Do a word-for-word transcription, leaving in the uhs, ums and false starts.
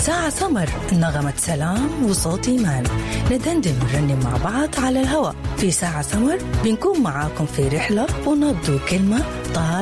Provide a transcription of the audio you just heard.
ساعة سمر، نغمة سلام وصوت إيمان، ندندن ونرنم مع بعض على الهواء. في ساعة سمر بنكون معاكم في رحلة ونبدو كلمة طال